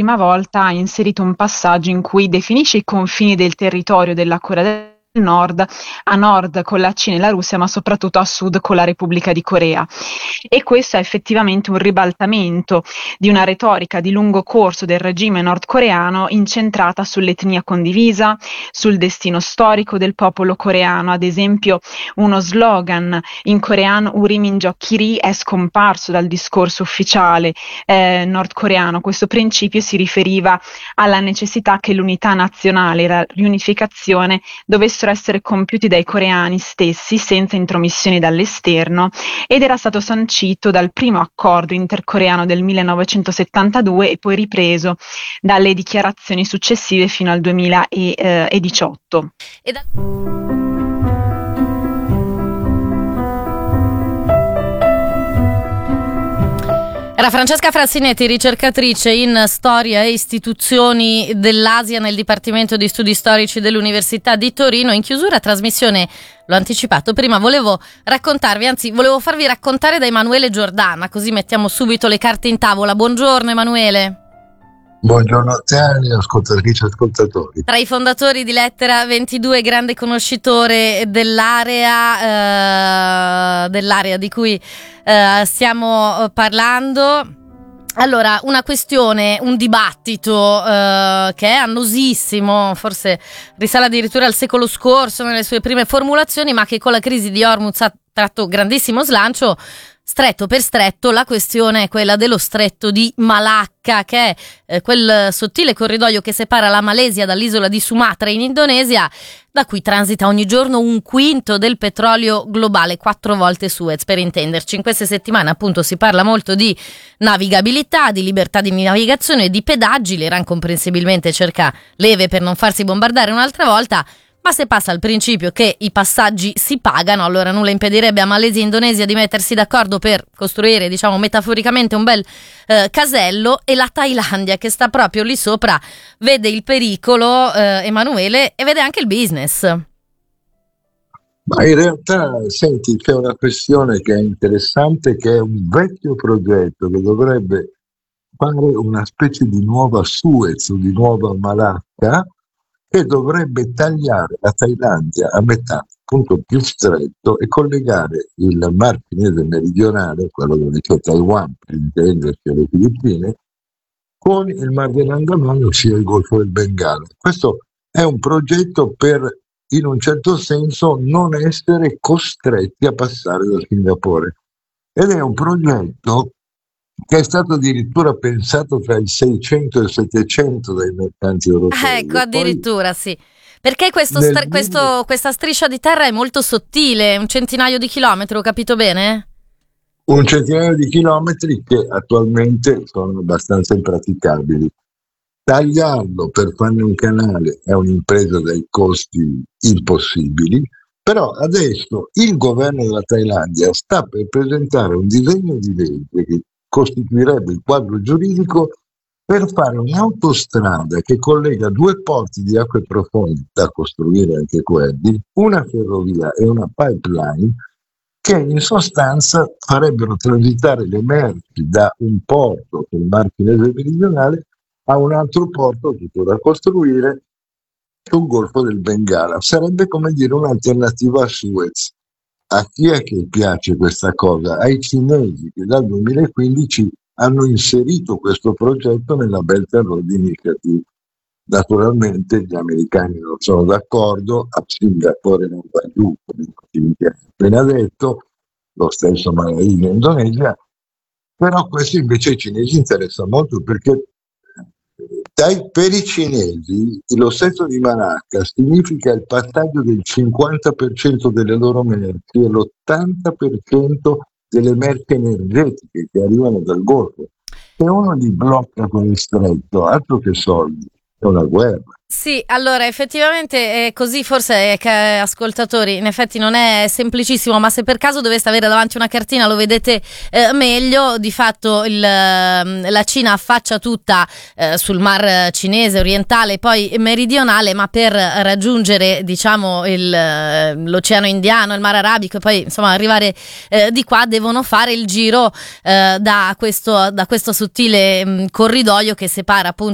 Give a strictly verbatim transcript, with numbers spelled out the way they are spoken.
prima volta ha inserito un passaggio in cui definisce i confini del territorio della Corea del Nord, a nord con la Cina e la Russia, ma soprattutto a sud con la Repubblica di Corea. E questo è effettivamente un ribaltamento di una retorica di lungo corso del regime nordcoreano incentrata sull'etnia condivisa, sul destino storico del popolo coreano. Ad esempio, uno slogan in coreano, Uri Minjok Kiri, è scomparso dal discorso ufficiale eh, nordcoreano. Questo principio si riferiva alla necessità che l'unità nazionale e la riunificazione dovessero essere compiuti dai coreani stessi senza intromissioni dall'esterno, ed era stato sancito dal primo accordo intercoreano del millenovecentosettantadue e poi ripreso dalle dichiarazioni successive fino al duemiladiciotto. E da- Era Francesca Frassinetti, ricercatrice in storia e istituzioni dell'Asia nel Dipartimento di Studi Storici dell'Università di Torino. In chiusura trasmissione, l'ho anticipato prima, volevo raccontarvi, anzi volevo farvi raccontare da Emanuele Giordana, così mettiamo subito le carte in tavola. Buongiorno Emanuele. Buongiorno a te, ascoltatrici e ascoltatori. Tra i fondatori di Lettera ventidue, grande conoscitore dell'area, eh, dell'area di cui eh, stiamo parlando. Allora, una questione, un dibattito eh, che è annosissimo, forse risale addirittura al secolo scorso nelle sue prime formulazioni, ma che con la crisi di Hormuz ha tratto grandissimo slancio. Stretto per stretto, la questione è quella dello stretto di Malacca, che è eh, quel sottile corridoio che separa la Malesia dall'isola di Sumatra in Indonesia, da cui transita ogni giorno un quinto del petrolio globale, quattro volte Suez per intenderci. In queste settimane appunto si parla molto di navigabilità, di libertà di navigazione e di pedaggi. L'Iran comprensibilmente cerca leve per non farsi bombardare un'altra volta. Ma se passa al principio che i passaggi si pagano, allora nulla impedirebbe a Malesia e Indonesia di mettersi d'accordo per costruire, diciamo metaforicamente, un bel eh, casello, e la Thailandia, che sta proprio lì sopra, vede il pericolo, eh, Emanuele, e vede anche il business. Ma in realtà, senti, c'è una questione che è interessante, che è un vecchio progetto che dovrebbe fare una specie di nuova Suez o di nuova Malacca, che dovrebbe tagliare la Thailandia a metà, punto più stretto, e collegare il Mar Cinese meridionale, quello dove c'è Taiwan, per intenderci, alle Filippine, con il Mar dell'Andaman, ossia il Golfo del Bengala. Questo è un progetto per, in un certo senso, non essere costretti a passare da Singapore. Ed è un progetto che è stato addirittura pensato tra il seicento e il settecento dai mercanti europei. Ecco, addirittura sì. Perché questo stra- questo, questa striscia di terra è molto sottile, un centinaio di chilometri, ho capito bene? Un centinaio di chilometri che attualmente sono abbastanza impraticabili. Tagliarlo per farne un canale è un'impresa dai costi impossibili, però adesso il governo della Thailandia sta per presentare un disegno di legge che costituirebbe il quadro giuridico per fare un'autostrada che collega due porti di acque profonde, da costruire anche quelli, una ferrovia e una pipeline, che in sostanza farebbero transitare le merci da un porto sul Mar Cinese meridionale a un altro porto tutto da costruire sul Golfo del Bengala. Sarebbe, come dire, un'alternativa a Suez. A chi è che piace questa cosa? Ai cinesi, che dal duemilaquindici hanno inserito questo progetto nella Belt and Road Initiative. Naturalmente gli americani non sono d'accordo, a Singapore non va giù, come ho appena detto, lo stesso Malaysia e Indonesia, però questo invece ai cinesi interessa molto, perché dai, per i cinesi lo stretto di Malacca significa il passaggio del cinquanta per cento delle loro merci e l'ottanta per cento delle merci energetiche che arrivano dal Golfo. Se uno li blocca con il stretto, altro che soldi, è una guerra. Sì, allora effettivamente è così, forse eh, che, ascoltatori, in effetti non è semplicissimo, ma se per caso doveste avere davanti una cartina lo vedete eh, meglio. Di fatto il, la Cina affaccia tutta eh, sul Mar Cinese orientale, poi meridionale, ma per raggiungere, diciamo, il, l'Oceano Indiano, il Mar Arabico e poi insomma arrivare eh, di qua devono fare il giro eh, da questo, da questo sottile mh, corridoio che separa appunto